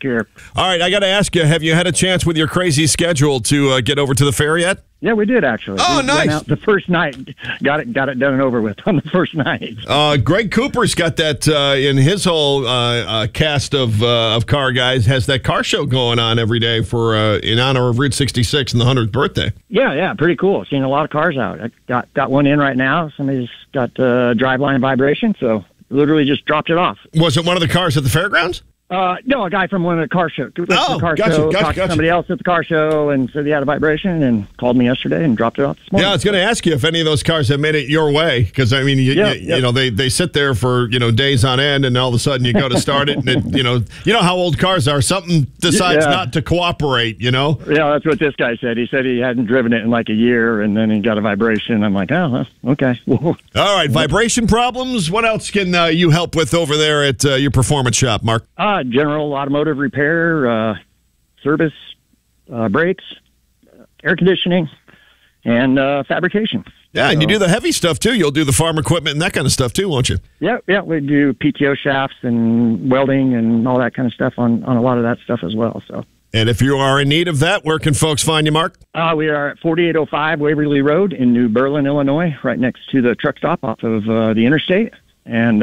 here. All right, I got to ask you, have you had a chance with your crazy schedule to get over to the fair yet? Yeah, we did actually. Oh, we nice! Went out the first night, got it done and over with on the first night. Greg Cooper's got that in his whole cast of car guys. Has that car show going on every day for in honor of Route 66 and the 100th birthday. Yeah, pretty cool. Seen a lot of cars out. I got one in right now. Somebody's got driveline vibration, so literally just dropped it off. Was it one of the cars at the fairgrounds? No, a guy from one of the car shows. Gotcha. Talked to somebody else at the car show and said he had a vibration and called me yesterday and dropped it off this morning. Yeah, I was going to ask you if any of those cars have made it your way, because I mean, you know, they sit there for days on end, and all of a sudden you go to start it, and it, you know how old cars are. Something decides not to cooperate. Yeah, that's what this guy said. He said he hadn't driven it in like a year, and then he got a vibration. I'm like, okay. All right, vibration problems. What else can you help with over there at your performance shop, Mark? General automotive repair, service, brakes, air conditioning, and fabrication. Yeah, and you do the heavy stuff, too. You'll do the farm equipment and that kind of stuff, too, won't you? Yeah, we do PTO shafts and welding and all that kind of stuff on a lot of that stuff as well. So. And if you are in need of that, where can folks find you, Mark? We are at 4805 Waverly Road in New Berlin, Illinois, right next to the truck stop off of the interstate, and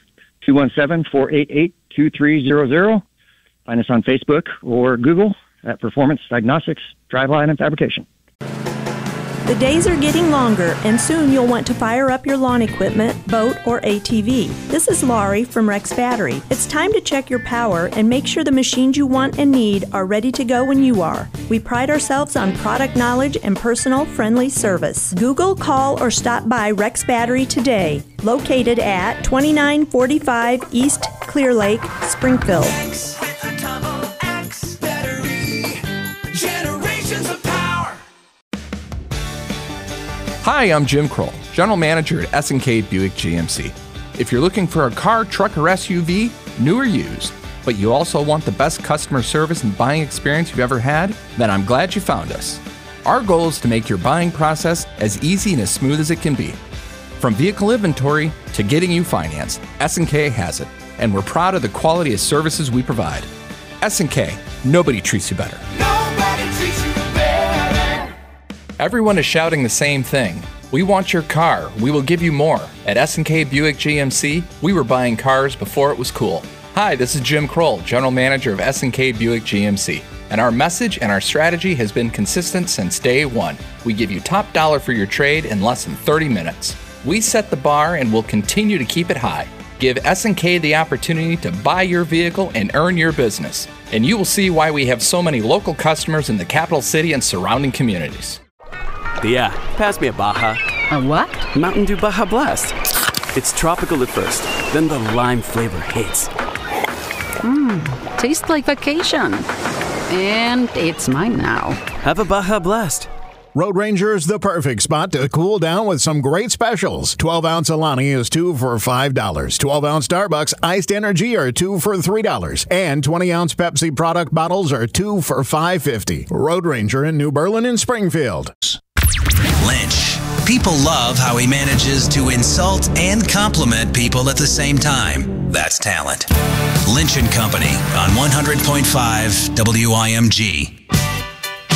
217-488-2300. Find us on Facebook or Google at Performance Diagnostics, Driveline, and Fabrication. The days are getting longer, and soon you'll want to fire up your lawn equipment, boat, or ATV. This is Laurie from Rex Battery. It's time to check your power and make sure the machines you want and need are ready to go when you are. We pride ourselves on product knowledge and personal, friendly service. Google, call, or stop by Rex Battery today. Located at 2945 East Clear Lake, Springfield. Hi, I'm Jim Kroll, General Manager at S&K Buick GMC. If you're looking for a car, truck, or SUV, new or used, but you also want the best customer service and buying experience you've ever had, then I'm glad you found us. Our goal is to make your buying process as easy and as smooth as it can be. From vehicle inventory to getting you financed, S&K has it, and we're proud of the quality of services we provide. S&K, nobody treats you better. Nobody treats you better. Everyone is shouting the same thing. We want your car. We will give you more. At S&K Buick GMC, we were buying cars before it was cool. Hi, this is Jim Kroll, General Manager of S&K Buick GMC. And our message and our strategy has been consistent since day one. We give you top dollar for your trade in less than 30 minutes. We set the bar and will continue to keep it high. Give S&K the opportunity to buy your vehicle and earn your business. And you will see why we have so many local customers in the capital city and surrounding communities. Yeah, pass me a Baja. A what? Mountain Dew Baja Blast. It's tropical at first, then the lime flavor hits. Tastes like vacation. And it's mine now. Have a Baja Blast. Road Ranger is the perfect spot to cool down with some great specials. 12-ounce Alani is 2 for $5. 12-ounce Starbucks Iced Energy are 2 for $3. And 20-ounce Pepsi product bottles are 2 for $5.50. Road Ranger in New Berlin and Springfield. Lynch. People love how he manages to insult and compliment people at the same time. That's talent. Lynch & Company on 100.5 WIMG.